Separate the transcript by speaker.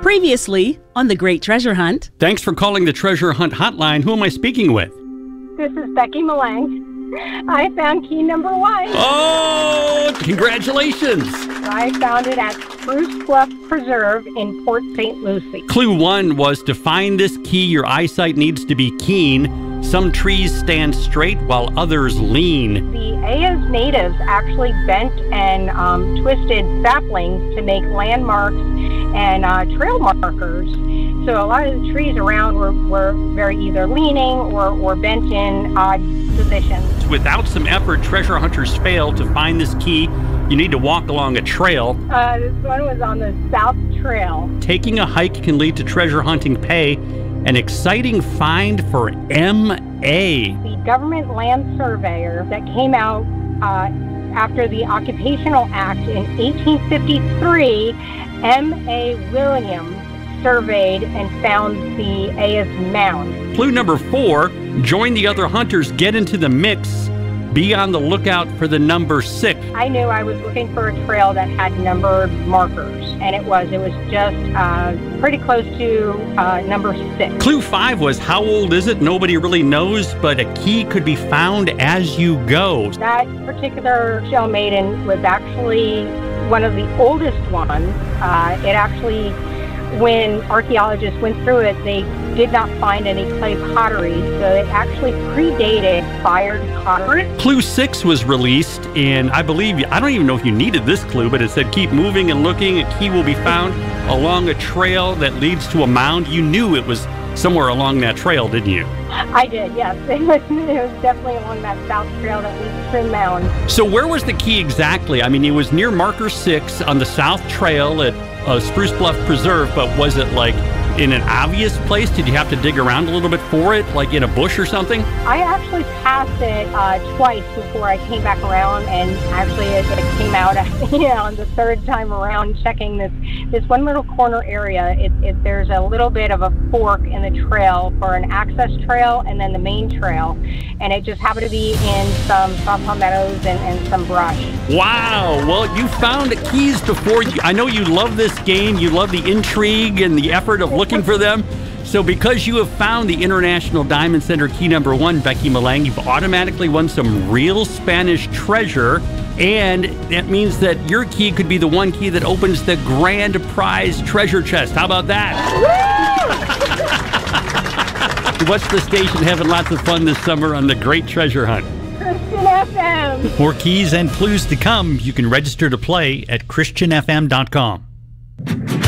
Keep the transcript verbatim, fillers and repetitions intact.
Speaker 1: Previously on The Great Treasure Hunt.
Speaker 2: Thanks for calling the Treasure Hunt hotline. Who am I speaking with?
Speaker 3: This is Becky Malang. I found key number one.
Speaker 2: Oh, congratulations.
Speaker 3: I found it at Spruce Bluff Preserve in Port Saint Lucie.
Speaker 2: Clue one was to find this key, your eyesight needs to be keen. Some trees stand straight while others lean.
Speaker 3: The Ayers natives actually bent and um, twisted saplings to make landmarks and uh, trail markers. So a lot of the trees around were, were very either leaning or, or bent in odd positions.
Speaker 2: Without some effort, treasure hunters fail to find this key. You need to walk along a trail.
Speaker 3: Uh, this one was on the South Trail.
Speaker 2: Taking a hike can lead to treasure hunting pay. An exciting find for M A.
Speaker 3: The government land surveyor that came out uh, after the Occupational Act in eighteen fifty-three, M A Williams surveyed and found the Ayers Mound.
Speaker 2: Clue number four, join the other hunters, get into the mix. Be on the lookout for the number six.
Speaker 3: I knew I was looking for a trail that had numbered markers, and it was. It was just uh, pretty close to uh, number six.
Speaker 2: Clue five was, how old is it? Nobody really knows, but a key could be found as you go.
Speaker 3: That particular shell maiden was actually one of the oldest ones. Uh, it actually, when archaeologists went through it, they did not find any clay pottery, so it actually predated fired pottery.
Speaker 2: Clue six was released, and I believe, I don't even know if you needed this clue, but it said keep moving and looking. A key will be found along a trail that leads to a mound. You knew it was somewhere along that trail, didn't you?
Speaker 3: I did, yes. It was, it was definitely along that south trail that leads to the mound.
Speaker 2: So where was the key exactly? I mean, it was near marker six on the south trail at uh, Spruce Bluff Preserve, but was it like in an obvious place? Did you have to dig around a little bit for it, like in a bush or something?
Speaker 3: I actually passed it uh, twice before I came back around, and actually it, it came out, you know, on the third time around checking this this one little corner area. It, it, there's a little bit of a fork in the trail for an access trail and then the main trail, and it just happened to be in some saw palmettos and, and some brush.
Speaker 2: Wow! Well, you found keys before. You, I know you love this game. You love the intrigue and the effort of looking for them. So because you have found the International Diamond Center key number one, Becky Malang, you've automatically won some real Spanish treasure. And that means that your key could be the one key that opens the grand prize treasure chest. How about that? What's the station having lots of fun this summer on The Great Treasure Hunt?
Speaker 3: Christian F M.
Speaker 2: For keys and clues to come, you can register to play at Christian F M dot com.